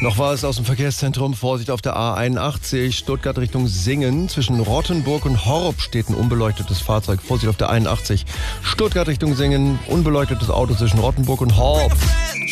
Noch war es aus dem Verkehrszentrum. Vorsicht auf der A81, Stuttgart Richtung Singen. Zwischen Rottenburg und Horb steht ein unbeleuchtetes Fahrzeug. Vorsicht auf der 81, Stuttgart Richtung Singen. Unbeleuchtetes Auto zwischen Rottenburg und Horb.